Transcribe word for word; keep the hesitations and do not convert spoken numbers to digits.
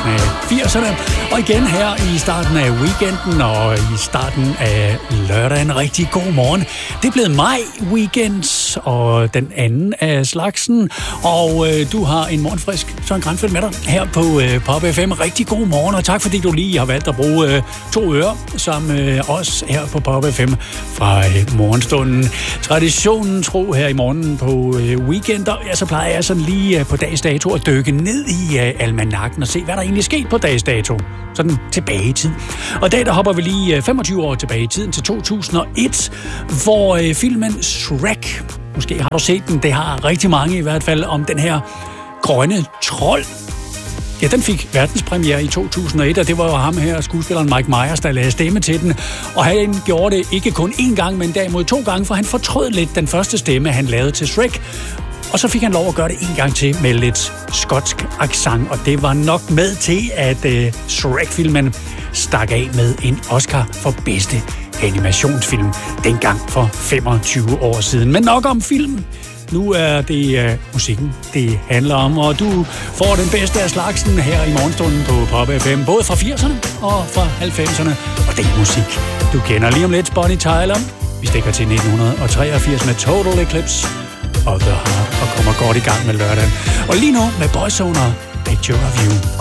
starten af firserne. Og igen her i starten af weekenden og i starten af lørdagen. Rigtig god morgen. Det er blevet maj weekend og den anden af slagsen. Og øh, du har en morgenfrisk Søren Granfeldt med dig her på øh, Pop F M. Rigtig god morgen, og tak fordi du lige har valgt at bruge øh, to ører sammen med øh, os her på Pop F M fra øh, morgenstunden. Traditionen tro her i morgen på øh, weekender, ja, så plejer jeg sådan lige øh, på dags dato at dykke ned i øh, almanakken og se, hvad der egentlig er sket på dags dato. Sådan tilbage i tid. Og i dag der hopper vi lige øh, femogtyve år tilbage i tiden til to tusind og et, hvor øh, filmen Shrek, måske har du set den, det har rigtig mange i hvert fald, om den her grønne trold. Ja, den fik verdenspremiere i to tusind og et, og det var jo ham her, skuespilleren Mike Myers, der lagde stemme til den. Og han gjorde det ikke kun én gang, men derimod to gange, for han fortrød lidt den første stemme, han lavede til Shrek. Og så fik han lov at gøre det en gang til med lidt skotsk accent, og det var nok med til, at uh, Shrek-filmen stak af med en Oscar for bedste animationsfilm, dengang for femogtyve år siden. Men nok om filmen. Nu er det uh, musikken, det handler om, og du får den bedste af slagsen her i morgenstunden på Pop F M, både fra firserne og fra halvfemserne, og det er musik, du kender. Lige om lidt Bonnie Tyler. Vi stikker til nitten treogfirs med Total Eclipse of the Heart og kommer godt i gang med lørdagen. Og lige nu med Boyzone og Picture of You.